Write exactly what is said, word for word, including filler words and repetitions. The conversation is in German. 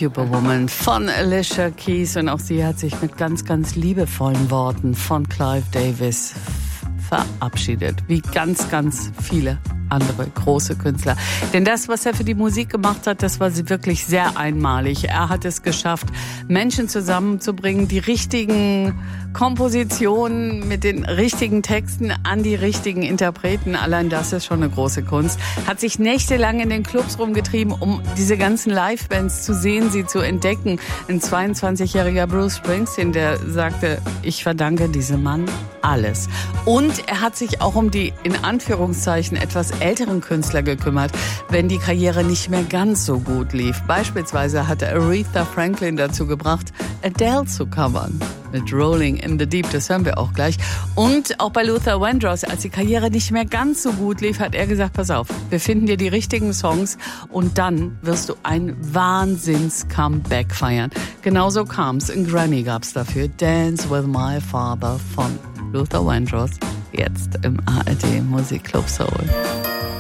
Superwoman von Alicia Keys, und auch sie hat sich mit ganz, ganz liebevollen Worten von Clive Davis verabschiedet, wie ganz, ganz viele andere große Künstler. Denn das, was er für die Musik gemacht hat, das war wirklich sehr einmalig. Er hat es geschafft, Menschen zusammenzubringen, die richtigen Kompositionen mit den richtigen Texten an die richtigen Interpreten. Allein das ist schon eine große Kunst. Hat sich nächtelang in den Clubs rumgetrieben, um diese ganzen Livebands zu sehen, sie zu entdecken. Ein zweiundzwanzigjähriger Bruce Springsteen, der sagte, ich verdanke diesem Mann alles. Und er hat sich auch um die, in Anführungszeichen, etwas älteren Künstler gekümmert, wenn die Karriere nicht mehr ganz so gut lief. Beispielsweise hat er Aretha Franklin dazu gebracht, Adele zu covern. Mit Rolling in the Deep, das hören wir auch gleich. Und auch bei Luther Vandross, als die Karriere nicht mehr ganz so gut lief, hat er gesagt, pass auf, wir finden dir die richtigen Songs und dann wirst du ein Wahnsinns-Comeback feiern. Genauso kam's. Ein Grammy gab's dafür. Dance with My Father von Luther Vandross. Jetzt im A R D Musikclub Soul.